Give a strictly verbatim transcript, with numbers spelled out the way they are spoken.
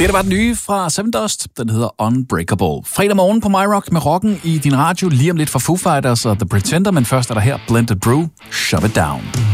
Det der var den nye fra Seven Dust, den hedder Unbreakable. Fredag morgen på MyRock med rocken i din radio, lige om lidt fra Foo Fighters og The Pretender, men først er der her Blended Brew, Shove It Down.